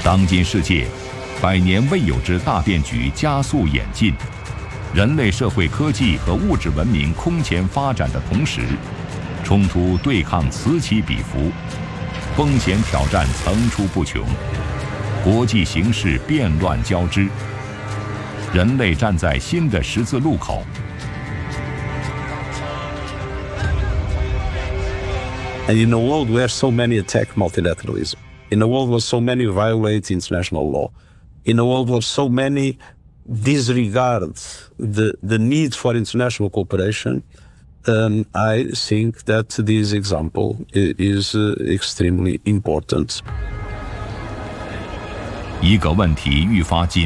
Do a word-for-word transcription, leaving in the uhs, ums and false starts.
当今世界，百年未有之大变局加速演进，人类社会科技和物质文明空前发展的同时，冲突对抗此起彼伏，风险挑战层出不穷，国际形势变乱交织，人类站在新的十字路口。 And in a world where so many attack multilateralism, in a world where so many violate international law, in a world where so many disregard the, the need for international cooperation, um, I think that this example is uh, extremely important. 一个问题愈发紧